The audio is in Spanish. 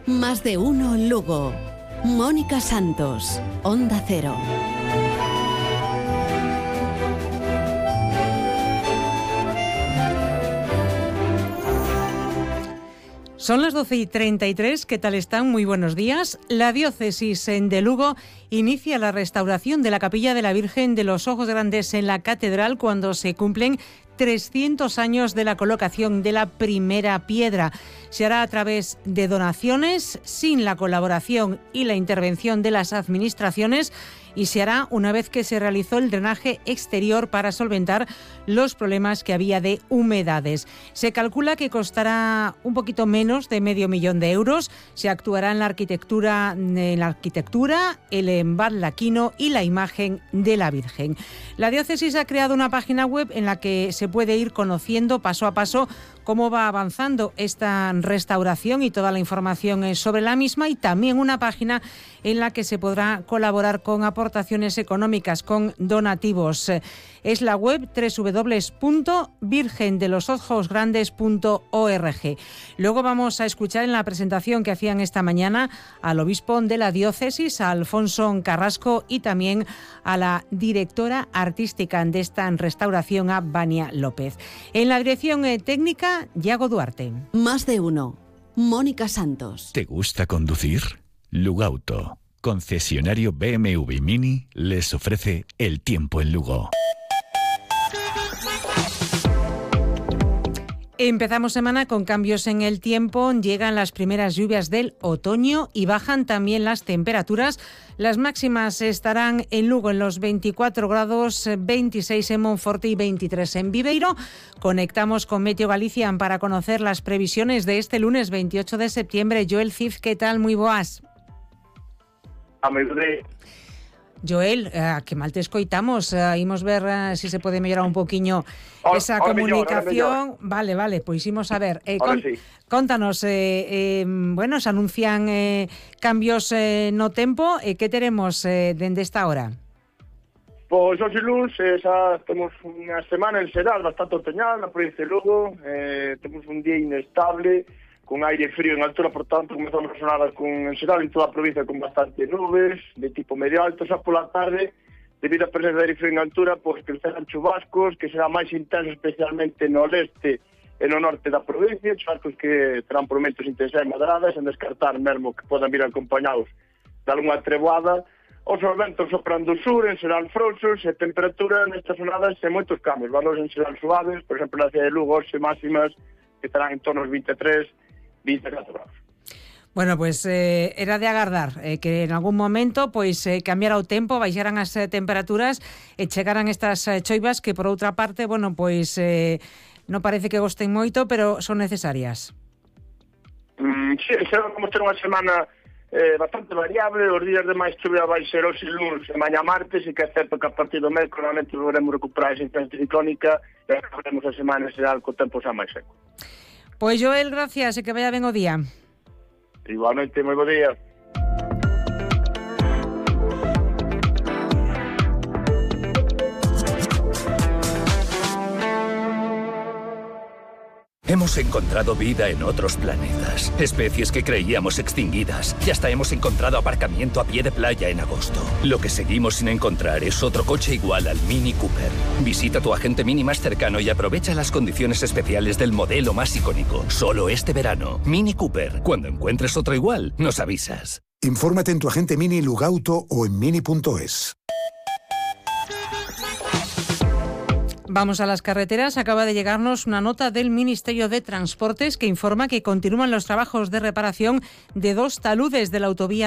Más de uno Lugo. Mónica Santos, Onda Cero. Son las 12:33, ¿qué tal están? Muy buenos días. La diócesis de Lugo inicia la restauración de la capilla de la Virgen de los Ojos Grandes en la catedral cuando se cumplen 300 años de la colocación de la primera piedra. Se hará a través de donaciones, sin la colaboración y la intervención de las administraciones, y se hará una vez que se realizó el drenaje exterior para solventar los problemas que había de humedades. Se calcula que costará un poquito menos de $500,000 de euros. Se actuará en la arquitectura, el embadlaquino y la imagen de la Virgen. La diócesis ha creado una página web en la que se puede ir conociendo paso a paso cómo va avanzando esta restauración y toda la información sobre la misma, y también una página en la que se podrá colaborar con aportaciones económicas, con donativos. Es la web www.virgendelosojosgrandes.org. Luego vamos a escuchar en la presentación que hacían esta mañana al obispo de la diócesis, a Alfonso Carrasco, y también a la directora artística de esta restauración, a Vania López. En la dirección técnica, Yago Duarte. Más de uno. Mónica Santos. ¿Te gusta conducir? Lugauto, concesionario BMW Mini, les ofrece el tiempo en Lugo. Empezamos semana con cambios en el tiempo. Llegan las primeras lluvias del otoño y bajan también las temperaturas. Las máximas estarán en Lugo en los 24 grados, 26 en Monforte y 23 en Viveiro. Conectamos con Meteo Galicia para conocer las previsiones de este lunes 28 de septiembre. Joel Cid, ¿qué tal? Moi boas. Joel, que mal te escoitamos. Imos ver si se pode mellorar un poquinho esa comunicación. Mellor. Vale, pois imos a ver. Sí. Contanos, se anuncian cambios no tempo. Que teremos dende esta hora? Pois hoxe luns xa temos unha semana en xeral bastante otoñal na provincia de Lugo. Temos un día inestable, con aire frío en altura, por tanto, comezamos as jornadas en xeral en toda a provincia con bastante nubes, de tipo medio alto. Xa pola tarde, debido á presencia de aire frío en altura, pois crecerán chubascos, que será máis intenso especialmente no leste e no norte da provincia, chubascos que terán por momentos intensas e moderadas, en descartar mesmo que podan vir acompañados de algunha treboada. Os ventos sopran do sur, en xeral frouxos, e temperatura nestas jornadas sen moitos cambios, valores en xeral suaves, por exemplo, na cidade de Lugo, hoxe máximas que estarán en torno aos 24 grados. Bueno, pues era de agardar que en algún momento cambiara o tempo, baixaran as temperaturas e chegaran estas choivas que, por outra parte, non parece que gosten moito, pero son necesarias. Sí, como ter unha semana bastante variable. Os días de máis chuvia vai ser hoxe luns e mañá martes, e que é certo que a partir do mércoles normalmente volveremos recuperar esa influencia ciclónica e acabaremos a semana en xeral co tempo xa máis seco. Pois Joel, gracias e que vaya ben o día. Igualmente, moi bo día. Hemos encontrado vida en otros planetas, especies que creíamos extinguidas, y hasta hemos encontrado aparcamiento a pie de playa en agosto. Lo que seguimos sin encontrar es otro coche igual al Mini Cooper. Visita tu agente Mini más cercano y aprovecha las condiciones especiales del modelo más icónico. Solo este verano. Mini Cooper. Cuando encuentres otro igual, nos avisas. Infórmate en tu agente Mini Lugauto o en mini.es. Vamos a las carreteras. Acaba de llegarnos una nota del Ministerio de Transportes que informa que continúan los trabajos de reparación de 2 taludes de la autovía